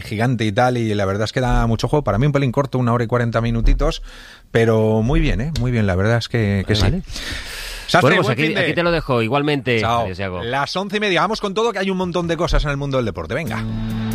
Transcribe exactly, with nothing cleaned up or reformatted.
gigante y tal, y la verdad es que da mucho juego. Para mí un pelín corto, una hora y cuarenta minutitos, pero muy bien, ¿eh? Muy bien, la verdad es que, que vale, sí. Vale. Sastre, bueno, pues buen aquí, fin de... aquí te lo dejo, igualmente. Chao. Adiós, Iago. Las once y media, vamos con todo, que hay un montón de cosas en el mundo del deporte. Venga.